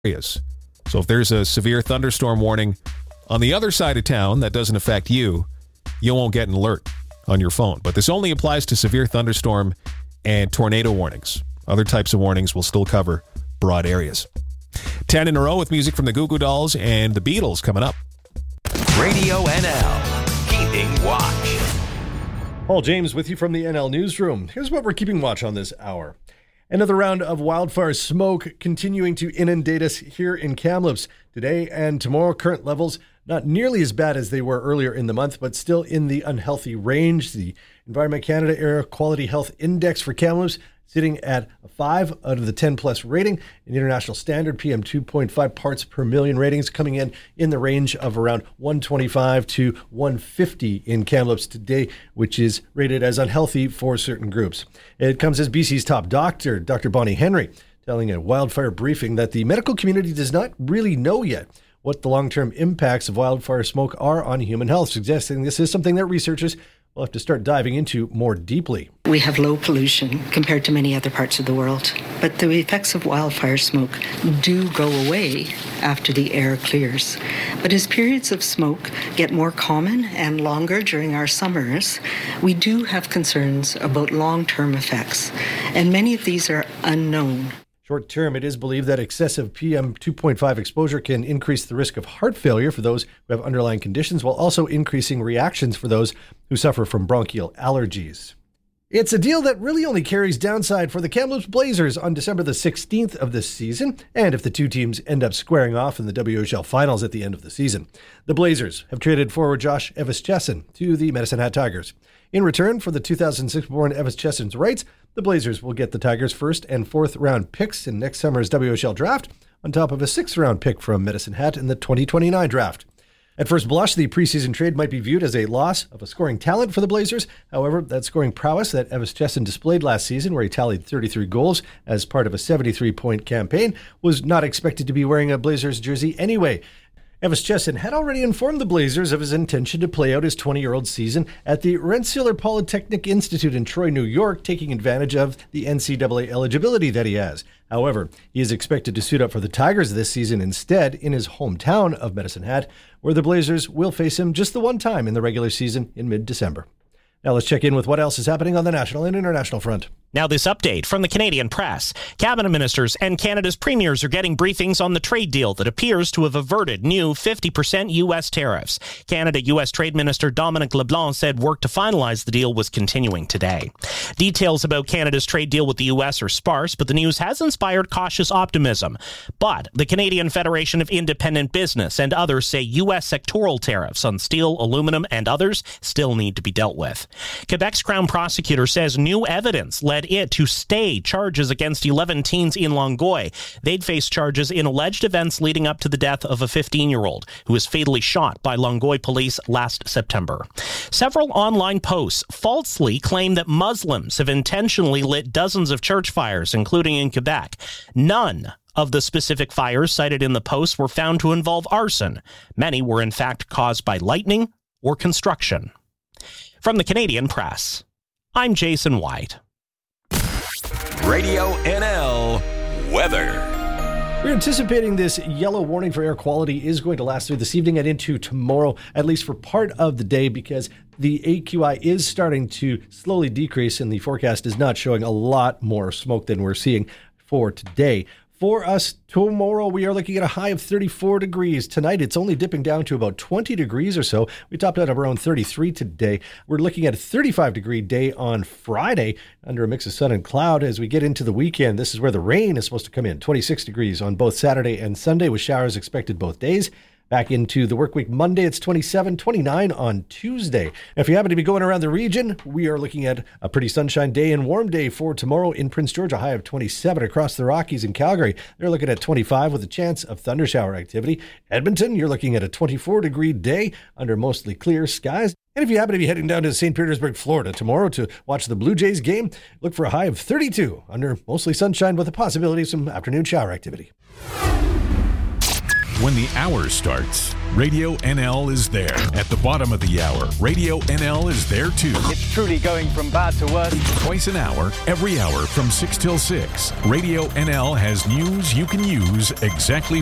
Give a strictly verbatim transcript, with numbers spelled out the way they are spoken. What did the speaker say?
areas. So if there's a severe thunderstorm warning on the other side of town that doesn't affect you, you won't get an alert on your phone. But this only applies to severe thunderstorm and tornado warnings. Other types of warnings will still cover broad areas. ten in a row with music from the Goo Goo Dolls and the Beatles coming up. Radio N L, keeping watch. Paul James with you from the N L Newsroom. Here's what we're keeping watch on this hour. Another round of wildfire smoke continuing to inundate us here in Kamloops. Today and tomorrow, current levels not nearly as bad as they were earlier in the month, but still in the unhealthy range. The Environment Canada Air Quality Health Index for Kamloops sitting at a five out of the ten plus rating. An international standard P M two point five parts per million ratings coming in in the range of around one twenty-five to one fifty in Kamloops today, which is rated as unhealthy for certain groups. It comes as B C's top doctor, Doctor Bonnie Henry, telling a wildfire briefing that the medical community does not really know yet what the long-term impacts of wildfire smoke are on human health, suggesting this is something that researchers will have to start diving into more deeply. We have low pollution compared to many other parts of the world, but the effects of wildfire smoke do go away after the air clears. But as periods of smoke get more common and longer during our summers, we do have concerns about long-term effects, and many of these are unknown. Short term, it is believed that excessive P M two point five exposure can increase the risk of heart failure for those who have underlying conditions, while also increasing reactions for those who suffer from bronchial allergies. It's a deal that really only carries downside for the Kamloops Blazers on December the sixteenth of this season, and if the two teams end up squaring off in the W H L finals at the end of the season. The Blazers have traded forward Josh Evans-Chesson to the Medicine Hat Tigers. In return for the two thousand six born Evans-Chesson's rights, the Blazers will get the Tigers' first and fourth round picks in next summer's W H L draft, on top of a sixth round pick from Medicine Hat in the twenty twenty-nine draft. At first blush, the preseason trade might be viewed as a loss of a scoring talent for the Blazers. However, that scoring prowess that Evans-Chesson displayed last season, where he tallied thirty-three goals as part of a seventy-three point campaign, was not expected to be wearing a Blazers jersey anyway. Evans-Chesson had already informed the Blazers of his intention to play out his twenty-year-old season at the Rensselaer Polytechnic Institute in Troy, New York, taking advantage of the N C double A eligibility that he has. However, he is expected to suit up for the Tigers this season instead in his hometown of Medicine Hat, where the Blazers will face him just the one time in the regular season in mid-December. Now let's check in with what else is happening on the national and international front. Now this update from the Canadian press. Cabinet ministers and Canada's premiers are getting briefings on the trade deal that appears to have averted new fifty percent U S tariffs. Canada-U S Trade Minister Dominic LeBlanc said work to finalize the deal was continuing today. Details about Canada's trade deal with the U S are sparse, but the news has inspired cautious optimism. But the Canadian Federation of Independent Business and others say U S sectoral tariffs on steel, aluminum, and others still need to be dealt with. Quebec's Crown prosecutor says new evidence led it to stay charges against eleven teens in Longueuil. They'd face charges in alleged events leading up to the death of a fifteen-year-old who was fatally shot by Longueuil police last September. Several online posts falsely claim that Muslims have intentionally lit dozens of church fires, including in Quebec. None of the specific fires cited in the posts were found to involve arson. Many were in fact caused by lightning or construction. From the Canadian press, I'm Jason White. Radio N L weather. We're anticipating this yellow warning for air quality is going to last through this evening and into tomorrow, at least for part of the day, because the A Q I is starting to slowly decrease and the forecast is not showing a lot more smoke than we're seeing for today. For us tomorrow, we are looking at a high of thirty-four degrees. Tonight, it's only dipping down to about twenty degrees or so. We topped out at around thirty-three today. We're looking at a thirty-five degree day on Friday under a mix of sun and cloud. As we get into the weekend, this is where the rain is supposed to come in. twenty-six degrees on both Saturday and Sunday with showers expected both days. Back into the work week Monday, it's twenty-seven, twenty-nine on Tuesday. Now, if you happen to be going around the region, we are looking at a pretty sunshine day and warm day for tomorrow in Prince George, a high of twenty-seven across the Rockies and Calgary. They're looking at twenty-five with a chance of thundershower activity. Edmonton, you're looking at a twenty-four degree day under mostly clear skies. And if you happen to be heading down to Saint Petersburg, Florida tomorrow to watch the Blue Jays game, look for a high of thirty-two under mostly sunshine with a possibility of some afternoon shower activity. When the hour starts, Radio N L is there. At the bottom of the hour, Radio N L is there too. It's truly going from bad to worse. Twice an hour, every hour from six till six. Radio N L has news you can use exactly